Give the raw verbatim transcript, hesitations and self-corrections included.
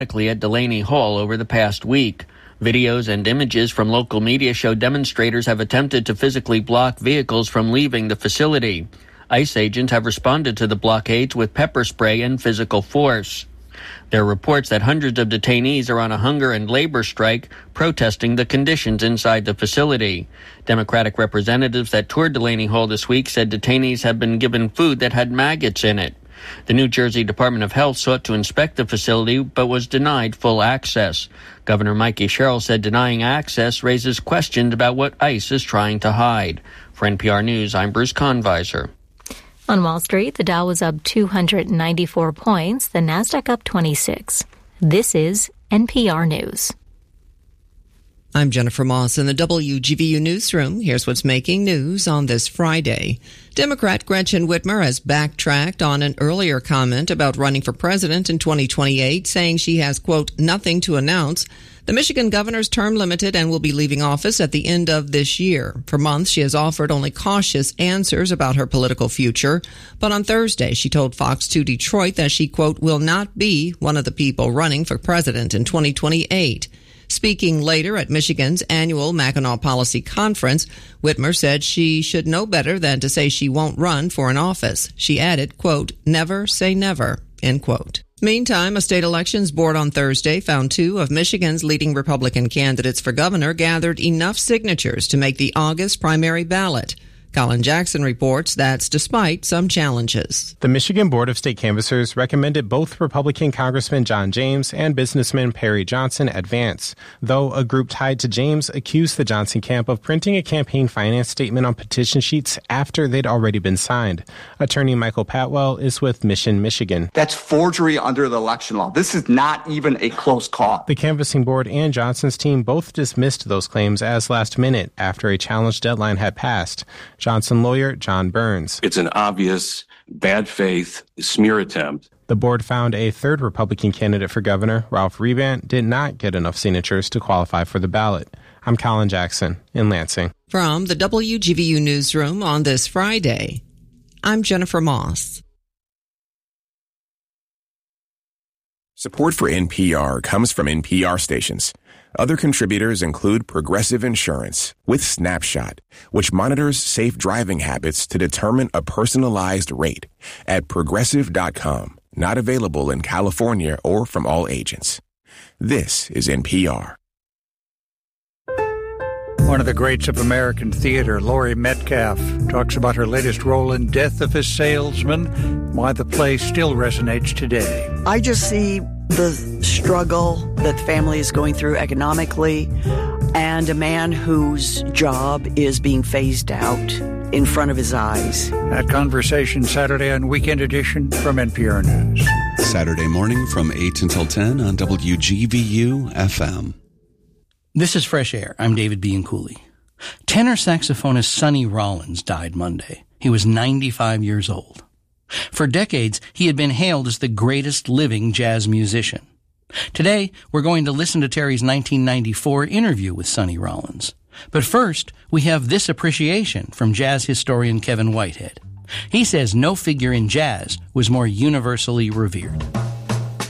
at Delaney Hall over the past week. Videos and images from local media show demonstrators have attempted to physically block vehicles from leaving the facility. ICE agents have responded to the blockades with pepper spray and physical force. There are reports that hundreds of detainees are on a hunger and labor strike, protesting the conditions inside the facility. Democratic representatives that toured Delaney Hall this week said detainees have been given food that had maggots in it. The New Jersey Department of Health sought to inspect the facility but was denied full access. Governor Mikey Sherrill said denying access raises questions about what ICE is trying to hide. For N P R News, I'm Bruce Conviser. On Wall Street, the Dow was up two hundred ninety-four points, the Nasdaq up twenty-six. This is N P R News. I'm Jennifer Moss in the W G V U newsroom. Here's what's making news on this Friday. Democrat Gretchen Whitmer has backtracked on an earlier comment about running for president in twenty twenty-eight, saying she has, quote, nothing to announce. The Michigan governor's term limited and will be leaving office at the end of this year. For months, she has offered only cautious answers about her political future. But on Thursday, she told Fox two Detroit that she, quote, will not be one of the people running for president in twenty twenty-eight. Speaking later at Michigan's annual Mackinac Policy Conference, Whitmer said she should know better than to say she won't run for an office. She added, quote, never say never, end quote. Meantime, a state elections board on Thursday found two of Michigan's leading Republican candidates for governor gathered enough signatures to make the August primary ballot. Colin Jackson reports that's despite some challenges. The Michigan Board of State Canvassers recommended both Republican Congressman John James and businessman Perry Johnson advance, though a group tied to James accused the Johnson camp of printing a campaign finance statement on petition sheets after they'd already been signed. Attorney Michael Patwell is with Mission, Michigan. That's forgery under the election law. This is not even a close call. The canvassing board and Johnson's team both dismissed those claims as last minute after a challenge deadline had passed. Johnson lawyer John Burns. It's an obvious bad faith smear attempt. The board found a third Republican candidate for governor, Ralph Rebant, did not get enough signatures to qualify for the ballot. I'm Colin Jackson in Lansing. From the W G V U newsroom on this Friday, I'm Jennifer Moss. Support for N P R comes from N P R stations. Other contributors include Progressive Insurance with Snapshot, which monitors safe driving habits to determine a personalized rate at progressive dot com. Not available in California or from all agents. This is N P R. One of the greats of American theater, Laurie Metcalf, talks about her latest role in Death of a Salesman, why the play still resonates today. I just see the struggle that the family is going through economically, and a man whose job is being phased out in front of his eyes. That conversation Saturday on Weekend Edition from N P R News. Saturday morning from eight until ten on W G V U F M. This is Fresh Air. I'm David Bianculli. Tenor saxophonist Sonny Rollins died Monday. He was ninety-five years old. For decades, he had been hailed as the greatest living jazz musician. Today, we're going to listen to Terry's nineteen ninety-four interview with Sonny Rollins. But first, we have this appreciation from jazz historian Kevin Whitehead. He says no figure in jazz was more universally revered.